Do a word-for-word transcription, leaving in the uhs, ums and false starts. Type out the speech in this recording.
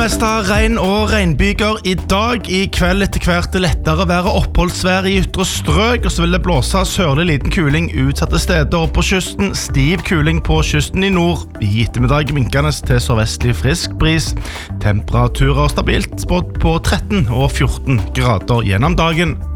meste regn og regnbyger I dag. I kveld etter hvert det lettere være oppholdsvær I ytre strøk, og så vil det blåse sørlig liten kuling utsatte steder på kysten. Stiv kuling på kysten I nord. I ettermiddag minkende til sørvestlig frisk bris. Temperaturer stabilt spådd på tretten og fjorten grader gjennom dagen.